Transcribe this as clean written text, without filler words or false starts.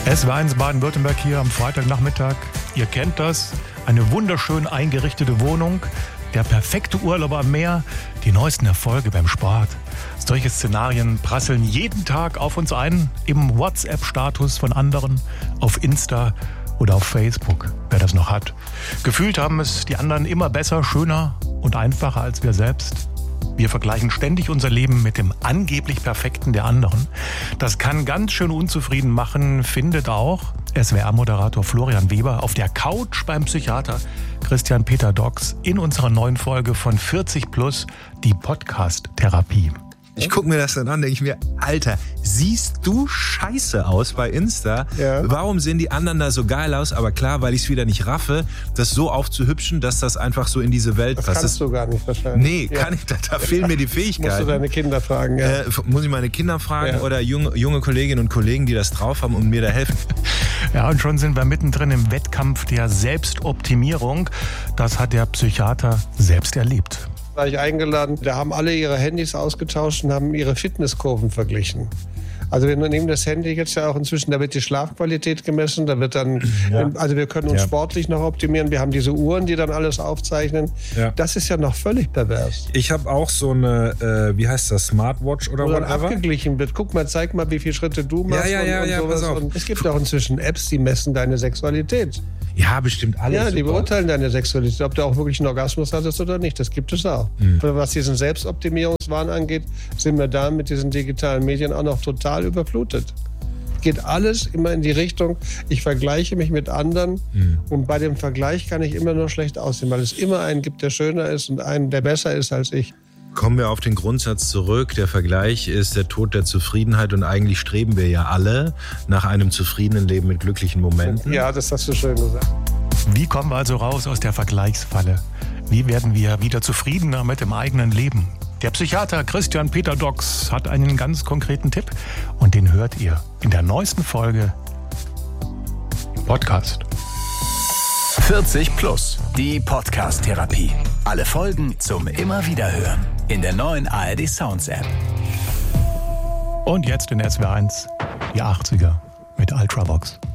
SWR1 Baden-Württemberg hier am Freitagnachmittag. Ihr kennt das, eine wunderschön eingerichtete Wohnung, der perfekte Urlaub am Meer, die neuesten Erfolge beim Sport. Solche Szenarien prasseln jeden Tag auf uns ein, im WhatsApp-Status von anderen, auf Insta oder auf Facebook, wer das noch hat. Gefühlt haben es die anderen immer besser, schöner und einfacher als wir selbst. Wir vergleichen ständig unser Leben mit dem angeblich Perfekten der anderen. Das kann ganz schön unzufrieden machen, findet auch SWR-Moderator Florian Weber auf der Couch beim Psychiater Christian Peter Dox in unserer neuen Folge von 40+, die Podcast-Therapie. Ich gucke mir das dann an, denke ich mir, Alter, siehst du scheiße aus bei Insta? Ja. Warum sehen die anderen da so geil aus? Aber klar, weil ich es wieder nicht raffe, das so aufzuhübschen, dass das einfach so in diese Welt passt. Das kannst du gar nicht wahrscheinlich. Nee, kann ich, da fehlen mir die Fähigkeiten. Musst du deine Kinder fragen, ja. Muss ich meine Kinder fragen oder junge Kolleginnen und Kollegen, die das drauf haben und mir da helfen. Ja, und schon sind wir mittendrin im Wettkampf der Selbstoptimierung. Das hat der Psychiater selbst erlebt. War ich eingeladen, da haben alle ihre Handys ausgetauscht und haben ihre Fitnesskurven verglichen. Also wir nehmen das Handy jetzt ja auch inzwischen, da wird die Schlafqualität gemessen, da wird dann, also wir können uns sportlich noch optimieren, wir haben diese Uhren, die dann alles aufzeichnen. Ja. Das ist ja noch völlig pervers. Ich habe auch so eine, wie heißt das, Smartwatch oder whatever? Abgeglichen wird. Guck mal, zeig mal, wie viele Schritte du machst und sowas. Und es gibt auch inzwischen Apps, die messen deine Sexualität. Ja, bestimmt alles. Ja, die beurteilen deine Sexualität, ob du auch wirklich einen Orgasmus hattest oder nicht. Das gibt es auch. Was diesen Selbstoptimierungswahn angeht, sind wir da mit diesen digitalen Medien auch noch total überflutet. Geht alles immer in die Richtung, ich vergleiche mich mit anderen und bei dem Vergleich kann ich immer nur schlecht aussehen, weil es immer einen gibt, der schöner ist und einen, der besser ist als ich. Kommen wir auf den Grundsatz zurück. Der Vergleich ist der Tod der Zufriedenheit und eigentlich streben wir ja alle nach einem zufriedenen Leben mit glücklichen Momenten. Ja, das hast du schön gesagt. Wie kommen wir also raus aus der Vergleichsfalle? Wie werden wir wieder zufriedener mit dem eigenen Leben? Der Psychiater Christian Peter Dox hat einen ganz konkreten Tipp und den hört ihr in der neuesten Folge Podcast. 40+, die Podcast-Therapie. Alle Folgen zum Immer-Wiederhören in der neuen ARD Sounds App. Und jetzt in SWR1 die 80er mit Ultravox.